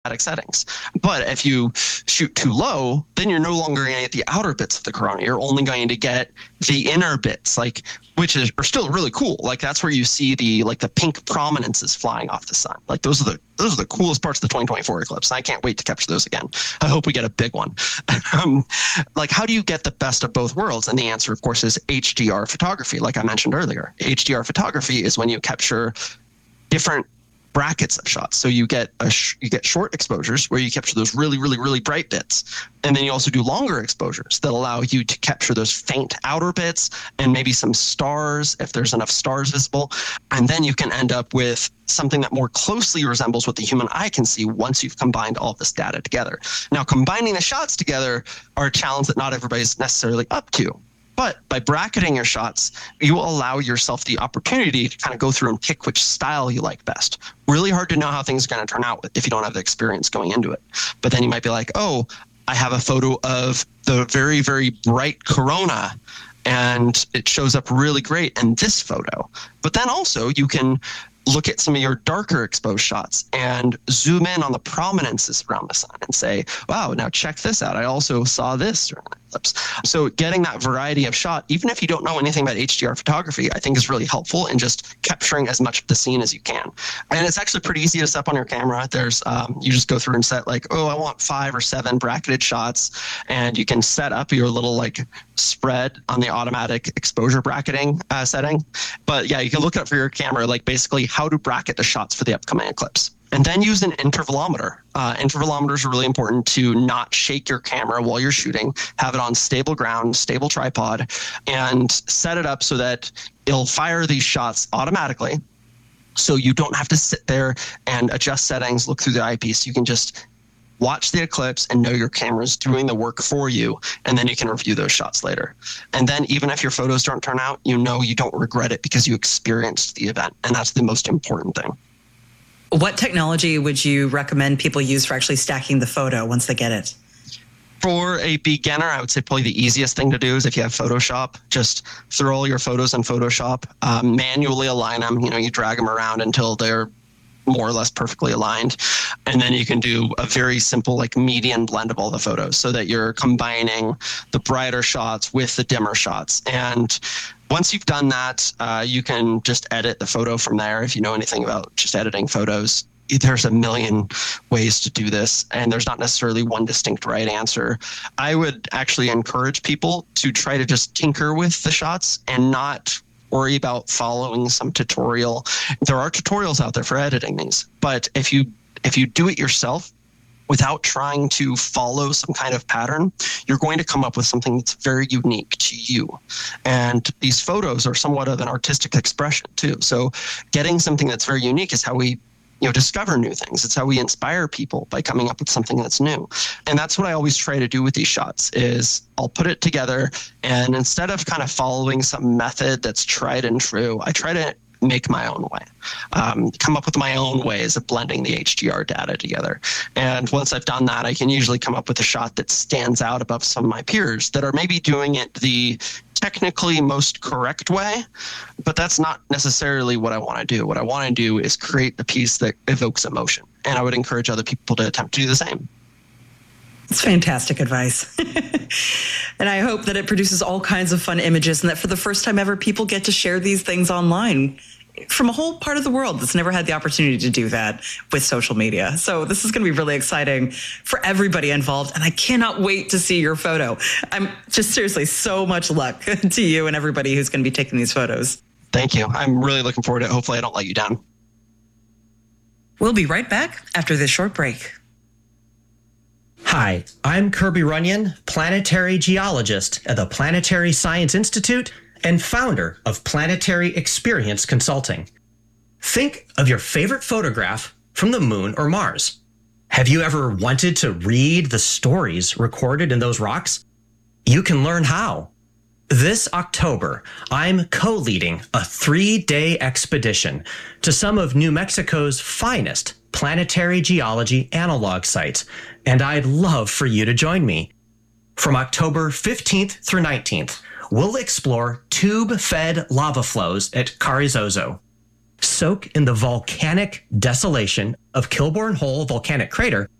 settings. But if you shoot too low, then you're no longer going to get the outer bits of the corona. You're only going to get the inner bits, like, which are still really cool. Like, that's where you see the pink prominences flying off the sun. Like, those are the coolest parts of the 2024 eclipse. I can't wait to capture those again. I hope we get a big one. Like, how do you get the best of both worlds? And the answer, of course, is HDR photography. Like I mentioned earlier, HDR photography is when you capture different brackets of shots. So you get short exposures where you capture those really, really, really bright bits. And then you also do longer exposures that allow you to capture those faint outer bits and maybe some stars if there's enough stars visible. And then you can end up with something that more closely resembles what the human eye can see once you've combined all of this data together. Now, combining the shots together are a challenge that not everybody's necessarily up to. But by bracketing your shots, you will allow yourself the opportunity to kind of go through and pick which style you like best. Really hard to know how things are going to turn out if you don't have the experience going into it. But then you might be like, oh, I have a photo of the very, very bright corona, and it shows up really great in this photo. But then also you can look at some of your darker exposed shots and zoom in on the prominences around the sun and say, wow, now check this out. I also saw this during the eclipse. So getting that variety of shot, even if you don't know anything about HDR photography, I think is really helpful in just capturing as much of the scene as you can. And it's actually pretty easy to set up on your camera. There's, you just go through and set like, oh, I want 5 or 7 bracketed shots. And you can set up your little like spread on the automatic exposure bracketing setting. But yeah, you can look up for your camera, like basically how to bracket the shots for the upcoming eclipse. And then use an intervalometer. Intervalometers are really important to not shake your camera while you're shooting. Have it on stable ground, stable tripod, and set it up so that it'll fire these shots automatically. So you don't have to sit there and adjust settings, look through the eyepiece. You can just watch the eclipse and know your camera's doing the work for you, and then you can review those shots later. And then even if your photos don't turn out, you know you don't regret it because you experienced the event, and that's the most important thing. What technology would you recommend people use for actually stacking the photo once they get it? For a beginner, I would say probably the easiest thing to do is if you have Photoshop, just throw all your photos in Photoshop, manually align them. You drag them around until they're more or less perfectly aligned. And then you can do a very simple like median blend of all the photos so that you're combining the brighter shots with the dimmer shots. And once you've done that, you can just edit the photo from there. If you know anything about just editing photos, there's a million ways to do this, and there's not necessarily one distinct right answer. I would actually encourage people to try to just tinker with the shots and not worry about following some tutorial. There are tutorials out there for editing these, but if you do it yourself without trying to follow some kind of pattern, you're going to come up with something that's very unique to you. And these photos are somewhat of an artistic expression too. So getting something that's very unique is how we discover new things. It's how we inspire people, by coming up with something that's new. And that's what I always try to do with these shots is I'll put it together, and instead of kind of following some method that's tried and true, I try to make my own way, come up with my own ways of blending the HDR data together. And once I've done that, I can usually come up with a shot that stands out above some of my peers that are maybe doing it the technically most correct way, but that's not necessarily what I want to do. What I want to do is create a piece that evokes emotion. And I would encourage other people to attempt to do the same. It's fantastic advice. And I hope that it produces all kinds of fun images, and that for the first time ever, people get to share these things online from a whole part of the world that's never had the opportunity to do that with social media. So this is going to be really exciting for everybody involved, and I cannot wait to see your photo. I'm just seriously, so much luck to you and everybody who's going to be taking these photos. Thank you. I'm really looking forward to it. Hopefully I don't let you down. We'll be right back after this short break. Hi, I'm Kirby Runyon, planetary geologist at the Planetary Science Institute and founder of Planetary Experience Consulting. Think of your favorite photograph from the moon or Mars. Have you ever wanted to read the stories recorded in those rocks? You can learn how. This October, I'm co-leading a 3-day expedition to some of New Mexico's finest planetary geology analog sites, and I'd love for you to join me. From October 15th through 19th, we'll explore tube-fed lava flows at Carrizozo, soak in the volcanic desolation of Kilbourne Hole volcanic crater